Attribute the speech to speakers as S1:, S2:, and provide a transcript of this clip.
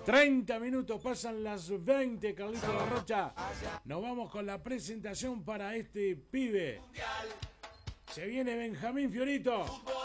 S1: 30 minutos, pasan las 20, Carlito La Rocha. Nos vamos con la presentación para este pibe. Se viene Benjamín Fiorito.